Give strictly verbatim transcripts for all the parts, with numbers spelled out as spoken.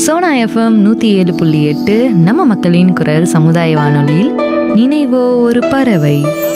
Sona FM நூற்றி ஏழு புள்ளி எட்டு நம்ம மக்களின் குரல் சமுதாய வானொலியில் நினைவோ ஒரு பறவை.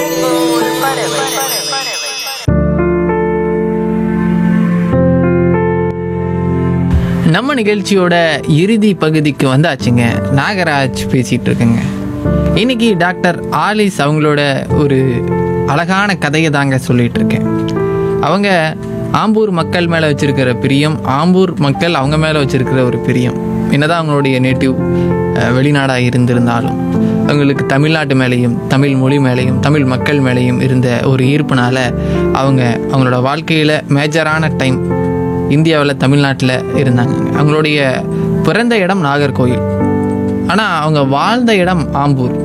நம்ம நிகழ்ச்சியோட இறுதி பகுதிக்கு வந்தாச்சுங்க. நாகராஜ் பேசிகிட்டு இருக்குங்க. இன்னைக்கு டாக்டர் ஆலிஸ் அவங்களோட ஒரு அழகான கதையை தாங்க சொல்லிகிட்டு இருக்கேன். அவங்க ஆம்பூர் மக்கள் மேலே வச்சுருக்கிற பிரியம், ஆம்பூர் மக்கள் அவங்க மேலே வச்சுருக்கிற ஒரு பிரியம், என்னதான் அவங்களுடைய நேட்டிவ் வெளிநாடாக இருந்திருந்தாலும் அவங்களுக்கு தமிழ்நாட்டு மேலேயும் தமிழ் மொழி மேலேயும் தமிழ் மக்கள் மேலேயும் இருந்த ஒரு ஈர்ப்புனால அவங்க அவங்களோட வாழ்க்கையில் மேஜரான டைம் இந்தியாவில் தமிழ்நாட்டில் இருந்தாங்க. அவங்களுடைய பிறந்த இடம் நாகர்கோயில், ஆனால் அவங்க வாழ்ந்த இடம் ஆம்பூர்.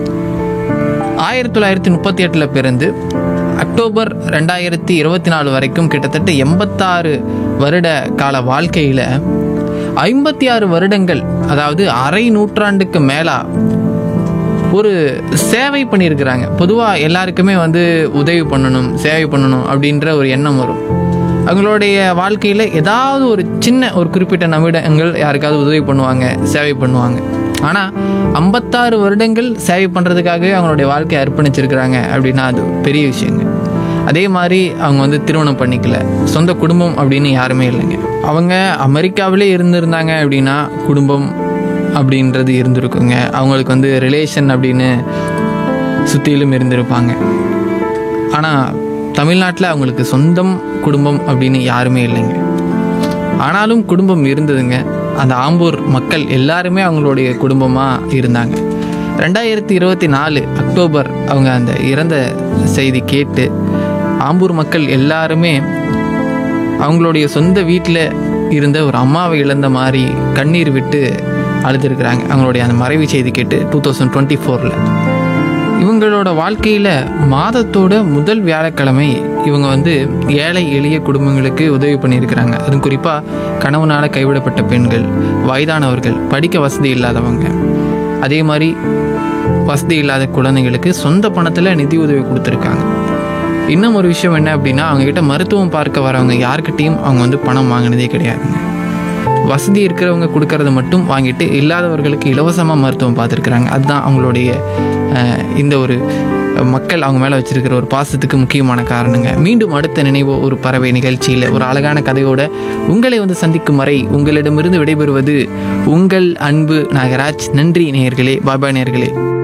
ஆயிரத்தி தொள்ளாயிரத்தி முப்பத்தி எட்டில் பிறந்து அக்டோபர் ரெண்டாயிரத்தி இருபத்தி நாலு வரைக்கும் கிட்டத்தட்ட எண்பத்தாறு வருட கால வாழ்க்கையில் ஐம்பத்தி ஆறு வருடங்கள், அதாவது அரை நூற்றாண்டுக்கு மேலா ஒரு சேவை பண்ணியிருக்கிறாங்க. பொதுவாக எல்லாருக்குமே வந்து உதவி பண்ணணும், சேவை பண்ணணும் அப்படின்ற ஒரு எண்ணம் வரும். அவங்களுடைய வாழ்க்கையில் ஏதாவது ஒரு சின்ன ஒரு குறிப்பிட்ட நிமிடங்கள் யாருக்காவது உதவி பண்ணுவாங்க, சேவை பண்ணுவாங்க. ஆனால் ஐம்பத்தாறு வருடங்கள் சேவை பண்ணுறதுக்காகவே அவங்களுடைய வாழ்க்கையை அர்ப்பணிச்சிருக்கிறாங்க அப்படின்னா அது பெரிய விஷயங்க. அதே மாதிரி அவங்க வந்து திருமணம் பண்ணிக்கல, சொந்த குடும்பம் அப்படின்னு யாருமே இல்லைங்க. அவங்க அமெரிக்காவிலே இருந்திருந்தாங்க அப்படின்னா குடும்பம் அப்படின்றது இருந்திருக்குங்க. அவங்களுக்கு வந்து ரிலேஷன் அப்படின்னு சுற்றிலும் இருந்திருப்பாங்க. ஆனால் தமிழ்நாட்டில் அவங்களுக்கு சொந்தம் குடும்பம் அப்படின்னு யாருமே இல்லைங்க. ஆனாலும் குடும்பம் இருந்ததுங்க. அந்த ஆம்பூர் மக்கள் எல்லாருமே அவங்களுடைய குடும்பமாக இருந்தாங்க. ரெண்டாயிரத்தி இருபத்தி நாலு அக்டோபர் அவங்க அந்த இறந்த செய்தி கேட்டு ஆம்பூர் மக்கள் எல்லாருமே அவங்களுடைய சொந்த வீட்டில் இருந்த ஒரு அம்மாவை இழந்த மாதிரி கண்ணீர் விட்டு அழுதுருக்குறாங்க. அவங்களுடைய அந்த மறைவு செய்தி கேட்டு டூ தௌசண்ட் டுவெண்ட்டி ஃபோரில் இவங்களோட வாழ்க்கையில் மாதத்தோட முதல் வியாழக்கிழமை இவங்க வந்து ஏழை எளிய குடும்பங்களுக்கு உதவி பண்ணியிருக்கிறாங்க. அதுவும் குறிப்பாக கணவனால் கைவிடப்பட்ட பெண்கள், வயதானவர்கள், படிக்க வசதி இல்லாதவங்க, அதே மாதிரி வசதி இல்லாத குழந்தைங்களுக்கு சொந்த பணத்தில் நிதி உதவி கொடுத்துருக்காங்க. இன்னும் ஒரு விஷயம் என்ன அப்படின்னா, அவங்கக்கிட்ட மருத்துவம் பார்க்க வரவங்க யார்கிட்டையும் அவங்க வந்து பணம் வாங்கினதே கிடையாதுங்க. வசதி இருக்கிறவங்க கொடுக்கறத மட்டும் வாங்கிட்டு இல்லாதவர்களுக்கு இலவசமாக மருத்துவம் பார்த்துருக்குறாங்க. அதுதான் அவங்களுடைய இந்த ஒரு மக்கள் அவங்க மேலே வச்சிருக்கிற ஒரு பாசத்துக்கு முக்கியமான காரணங்க. மீண்டும் அடுத்த நினைவோ ஒரு பறவை நிகழ்ச்சியில் ஒரு அழகான கதையோட உங்களை வந்து சந்திக்கும் வரை உங்களிடமிருந்து விடைபெறுவது உங்கள் அன்பு நாகராஜ். நன்றி நேயர்களே, பாபா நேயர்களே.